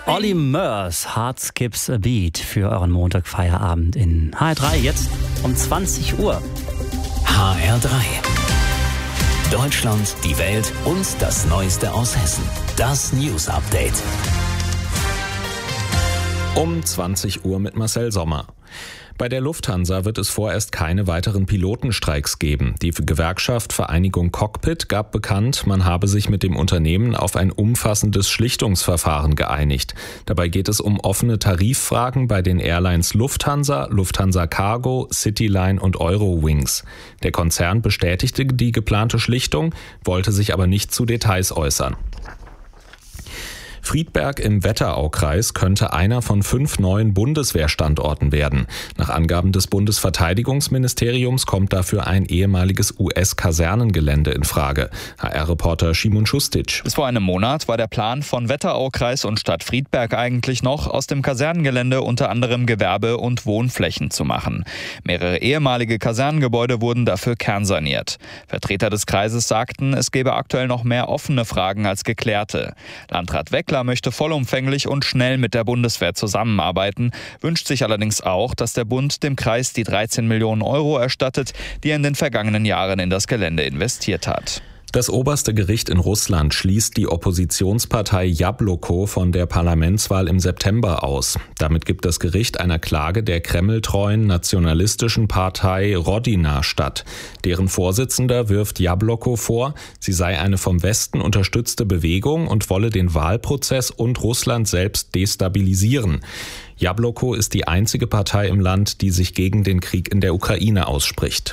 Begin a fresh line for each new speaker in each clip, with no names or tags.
Olly Murs, Heart Skips a Beat für euren Montagfeierabend in HR3, jetzt um 20 Uhr.
HR3. Deutschland, die Welt und das Neueste aus Hessen. Das News Update.
Um 20 Uhr mit Marcel Sommer. Bei der Lufthansa wird es vorerst keine weiteren Pilotenstreiks geben. Die Gewerkschaft Vereinigung Cockpit gab bekannt, man habe sich mit dem Unternehmen auf ein umfassendes Schlichtungsverfahren geeinigt. Dabei geht es um offene Tariffragen bei den Airlines Lufthansa, Lufthansa Cargo, Cityline und Eurowings. Der Konzern bestätigte die geplante Schlichtung, wollte sich aber nicht zu Details äußern. Friedberg im Wetteraukreis könnte einer von 5 neuen Bundeswehrstandorten werden. Nach Angaben des Bundesverteidigungsministeriums kommt dafür ein ehemaliges US-Kasernengelände in Frage. HR-Reporter Szymon Schustic.
Bis vor einem Monat war der Plan von Wetteraukreis und Stadt Friedberg eigentlich noch, aus dem Kasernengelände unter anderem Gewerbe- und Wohnflächen zu machen. Mehrere ehemalige Kasernengebäude wurden dafür kernsaniert. Vertreter des Kreises sagten, es gebe aktuell noch mehr offene Fragen als geklärte. Landrat Weckler möchte vollumfänglich und schnell mit der Bundeswehr zusammenarbeiten, wünscht sich allerdings auch, dass der Bund dem Kreis die 13 Millionen Euro erstattet, die er in den vergangenen Jahren in das Gelände investiert hat.
Das oberste Gericht in Russland schließt die Oppositionspartei Jabloko von der Parlamentswahl im September aus. Damit gibt das Gericht einer Klage der kremltreuen nationalistischen Partei Rodina statt. Deren Vorsitzender wirft Jabloko vor, sie sei eine vom Westen unterstützte Bewegung und wolle den Wahlprozess und Russland selbst destabilisieren. Jabloko ist die einzige Partei im Land, die sich gegen den Krieg in der Ukraine ausspricht.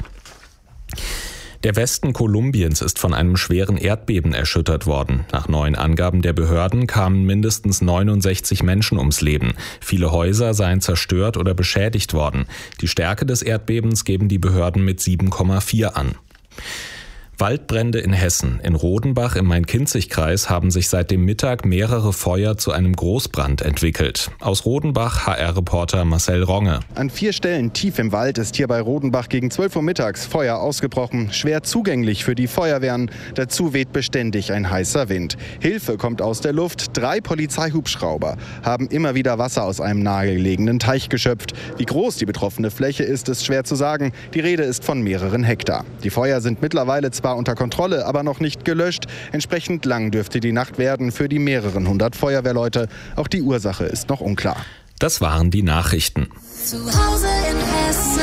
Der Westen Kolumbiens ist von einem schweren Erdbeben erschüttert worden. Nach neuen Angaben der Behörden kamen mindestens 69 Menschen ums Leben. Viele Häuser seien zerstört oder beschädigt worden. Die Stärke des Erdbebens geben die Behörden mit 7,4 an. Waldbrände in Hessen. In Rodenbach im Main-Kinzig-Kreis haben sich seit dem Mittag mehrere Feuer zu einem Großbrand entwickelt. Aus Rodenbach HR-Reporter Marcel Ronge.
An 4 Stellen tief im Wald ist hier bei Rodenbach gegen 12 Uhr mittags Feuer ausgebrochen. Schwer zugänglich für die Feuerwehren. Dazu weht beständig ein heißer Wind. Hilfe kommt aus der Luft. 3 Polizeihubschrauber haben immer wieder Wasser aus einem nahegelegenen Teich geschöpft. Wie groß die betroffene Fläche ist schwer zu sagen. Die Rede ist von mehreren Hektar. Die Feuer sind mittlerweile zwar unter Kontrolle, aber noch nicht gelöscht. Entsprechend lang dürfte die Nacht werden für die mehreren 100 Feuerwehrleute. Auch die Ursache ist noch unklar.
Das waren die Nachrichten.
Zu Hause in Hessen.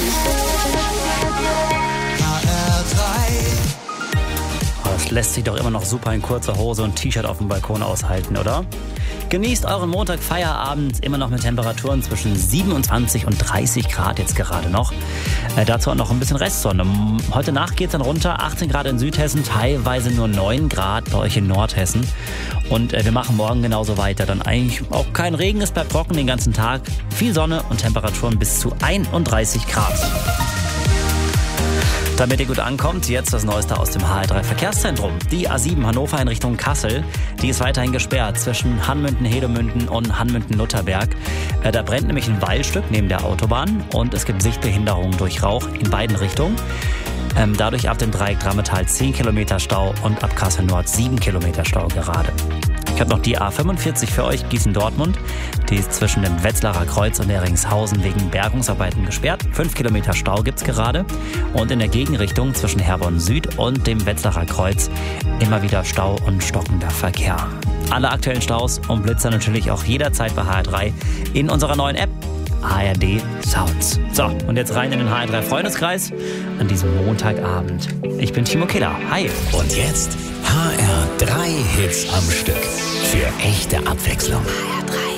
Das lässt sich doch immer noch super in kurzer Hose und T-Shirt auf dem Balkon aushalten, oder? Genießt euren Montagfeierabend immer noch mit Temperaturen zwischen 27 und 30 Grad jetzt gerade noch. Dazu auch noch ein bisschen Restsonne. Heute Nacht geht es dann runter, 18 Grad in Südhessen, teilweise nur 9 Grad bei euch in Nordhessen. Und wir machen morgen genauso weiter. Dann eigentlich auch kein Regen, es bleibt trocken den ganzen Tag. Viel Sonne und Temperaturen bis zu 31 Grad. Damit ihr gut ankommt, jetzt das Neueste aus dem HR3 Verkehrszentrum. Die A7 Hannover in Richtung Kassel, die ist weiterhin gesperrt zwischen Hanmünden-Hedemünden und Hanmünden-Lutherberg. Da brennt nämlich ein Waldstück neben der Autobahn und es gibt Sichtbehinderungen durch Rauch in beiden Richtungen. Dadurch ab dem Dreieck Drammetal 10 Kilometer Stau und ab Kassel Nord 7 Kilometer Stau gerade. Ich habe noch die A45 für euch, Gießen-Dortmund. Die ist zwischen dem Wetzlarer Kreuz und Eringshausen wegen Bergungsarbeiten gesperrt. 5 Kilometer Stau gibt's gerade. Und in der Gegenrichtung zwischen Herborn Süd und dem Wetzlarer Kreuz immer wieder Stau und stockender Verkehr. Alle aktuellen Staus und Blitzer natürlich auch jederzeit bei HR3 in unserer neuen App ARD Sounds. So, und jetzt rein in den HR3 Freundeskreis an diesem Montagabend. Ich bin Timo Killer. Hi.
Und jetzt HR3 Hits am Stück. Für echte Abwechslung.
HR3.